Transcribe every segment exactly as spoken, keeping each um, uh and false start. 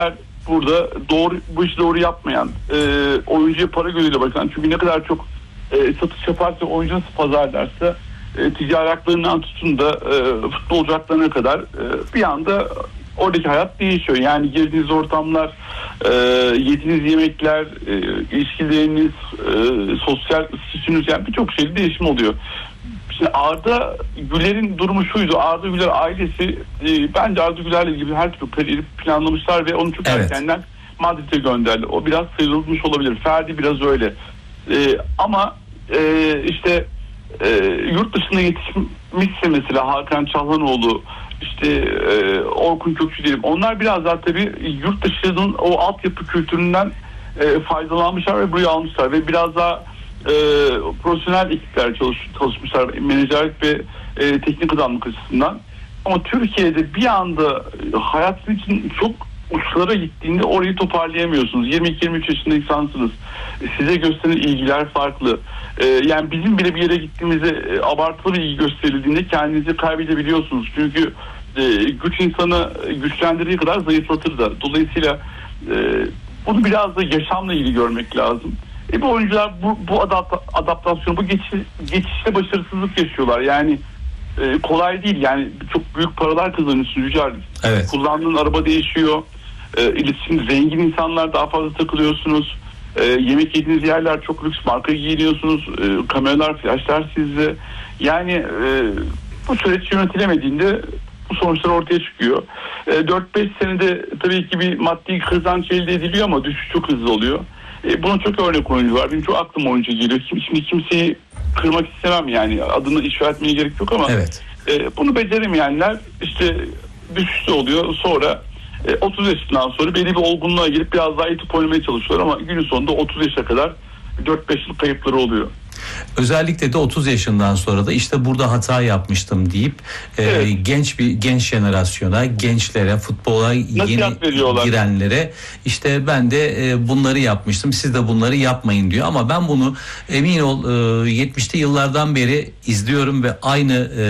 burada doğru bu işi doğru yapmayan, e, oyuncuya para gözüyle bakan, çünkü ne kadar çok e, satış yaparsa, oyuncu nasıl pazarlarsa e, ticari haklarından tutun da e, futbolcu haklarına kadar e, bir anda oradaki hayat değişiyor. Yani girdiğiniz ortamlar, e, yediğiniz yemekler, e, ilişkileriniz, e, sosyal statünüz, yani birçok şeyde değişim oluyor. Şimdi Arda Güler'in durumu şuydu. Arda Güler ailesi e, bence Arda Güler'le ilgili her türlü kariyeri planlamışlar ve onu çok evet. erkenden Madrid'e gönderdi. O biraz sıyrılmış olabilir. Ferdi biraz öyle. E, ama e, işte e, yurt dışında yetişmişse mesela Hakan Çalhanoğlu, işte e, Orkun Kökçü diyelim. Onlar biraz daha tabii yurt dışının o altyapı kültüründen e, faydalanmışlar ve buraya almışlar ve biraz daha e, profesyonel ekipler çalış, çalışmışlar menajerlik ve e, teknik adamlık açısından. Ama Türkiye'de bir anda hayatın için çok uçlara gittiğinde orayı toparlayamıyorsunuz. yirmi iki yirmi üç yaşında insansınız. Size gösterilen ilgiler farklı. Ee, yani bizim bile bir yere gittiğimizde e, abartılı bir ilgi gösterildiğinde kendinizi kaybedebiliyorsunuz. Çünkü e, güç insanı güçlendirdiği kadar zayıflatır da. Dolayısıyla e, bunu biraz da yaşamla ilgili görmek lazım. E, bu oyuncular bu, bu adapta, adaptasyon, bu geçiş, geçişte başarısızlık yaşıyorlar. Yani e, kolay değil. Yani çok büyük paralar kazanıyorsunuz Yücel. Evet. Kullandığın araba değişiyor. E, iletişim, zengin insanlar daha fazla takılıyorsunuz. E, yemek yediğiniz yerler çok lüks, marka giyiniyorsunuz. E, kameralar, flaşlar sizde. Yani e, bu süreç yönetilemediğinde bu sonuçlar ortaya çıkıyor. E, dört beş senede tabii ki bir maddi kazanç elde ediliyor ama düşüş çok hızlı oluyor. E, buna çok örnek oyuncu var. Benim çok aklıma oyuncu geliyor. Şimdi kimseyi kırmak istemem yani. Adını işaret etmeye gerek yok ama evet. e, bunu beceremeyenler işte düşüşte oluyor. Sonra e, otuz yaşından sonra belli bir olgunluğa girip biraz daha iyi top oynamaya çalışıyorlar ama günün sonunda otuz yaşa kadar dört beş yıl kayıpları oluyor. Özellikle de otuz yaşından sonra da işte burada hata yapmıştım deyip evet. e, genç bir genç jenerasyona, gençlere, futbola yeni girenlere işte ben de e, bunları yapmıştım, siz de bunları yapmayın diyor. Ama ben bunu emin ol e, yetmişli yıllardan beri izliyorum ve aynı e,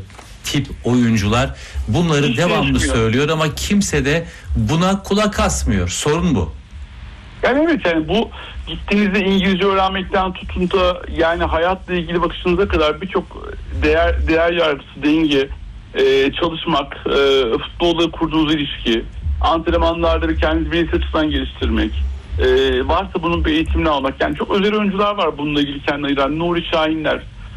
tip oyuncular bunları hiç devamlı söylüyor ama kimse de buna kulak asmıyor. Sorun bu. Yani evet, yani bu gittiğinizde İngilizce öğrenmekten tutun da yani hayatla ilgili bakışınıza kadar birçok değer değer yargısı, denge, e, çalışmak, e, futbolla kurduğunuz ilişki, antrenmanlarda kendinizi bilinç açısından geliştirmek, e, varsa bunun bir eğitimini almak. Yani çok özel oyuncular var bununla ilgili kendine ayıran. Nuri Şahinler,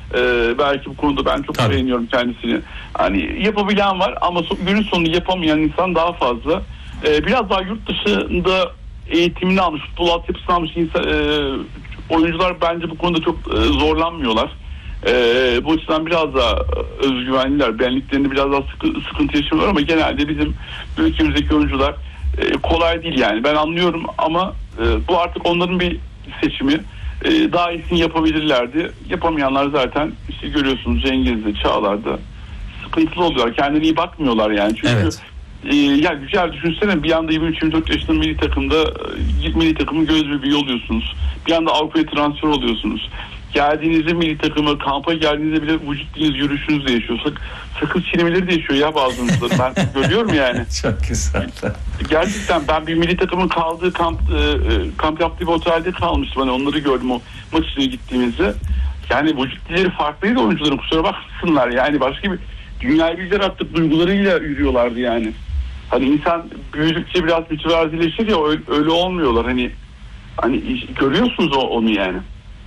e, belki bu konuda ben çok Tabii. beğeniyorum kendisini. Hani yapabilen var ama so, günün sonunda yapamayan insan daha fazla. E, biraz daha yurt dışında eğitimini almış, futbol altyapısını almış insan, e, oyuncular bence bu konuda çok e, zorlanmıyorlar. E, bu açıdan biraz daha özgüvenliler, benliklerinde biraz daha sıkı, sıkıntı yaşıyorlar ama genelde bizim ülkemizdeki oyuncular e, kolay değil yani. Ben anlıyorum ama e, bu artık onların bir seçimi. E, daha iyisini yapabilirlerdi. Yapamayanlar zaten işte görüyorsunuz Cengiz'de, Çağlar'da sıkıntılı oluyorlar. Kendine iyi bakmıyorlar yani. Çünkü evet. Ee, ya güzel düşünsene, bir anda yirmi üç yirmi dört yaşında milli takımda milli takımın göz bebeği oluyorsunuz. Bir anda Avrupa'ya transfer oluyorsunuz. Geldiğinizde milli takıma, kampa geldiğinizde bile vücut diliniz, yürüyüşünüz değişiyor. Sak, sakız çiğnemeleri değişiyor ya bazınızda. Ben görüyorum yani. Çok güzel. Gerçekten ben bir milli takımın kaldığı kamp e, kamp yaptığı bir otelde kalmıştım. Hani onları gördüm o maç içine gittiğimizde. Yani vücut dilleri farklıydı oyuncuların, kusura bakmasınlar. Yani başka bir dünyayı bizler attık duygularıyla yürüyorlardı yani. Hani insan büyüdükçe biraz mütevazileşir ya, öyle, öyle olmuyorlar. Hani hani görüyorsunuz o, onu yani.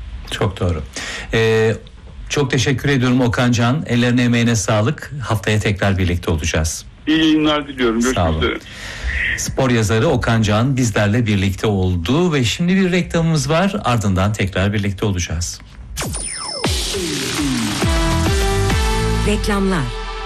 Çok doğru. Ee, çok teşekkür ediyorum Okan Can. Ellerine emeğine sağlık. Haftaya tekrar birlikte olacağız. İyi yayınlar diliyorum. Görüşmek üzere. Spor yazarı Okan Can bizlerle birlikte oldu ve şimdi bir reklamımız var. Ardından tekrar birlikte olacağız. Reklamlar.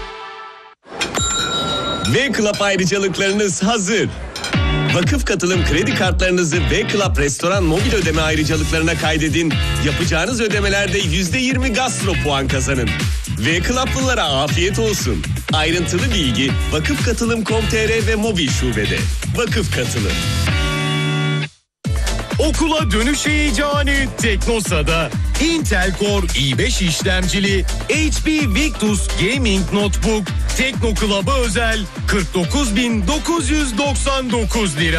V-Club ayrıcalıklarınız hazır. Vakıf katılım kredi kartlarınızı V-Club restoran mobil ödeme ayrıcalıklarına kaydedin. Yapacağınız ödemelerde yüzde yirmi gastro puan kazanın. V-Club'lılara afiyet olsun. Ayrıntılı bilgi vakıf katılım nokta com nokta tr ve mobil şubede. Vakıf Katılım. Okula dönüş heyecanı Teknosa'da. Intel Core i beş işlemcili H P Victus Gaming Notebook Tekno Club'a özel kırk dokuz bin dokuz yüz doksan dokuz lira.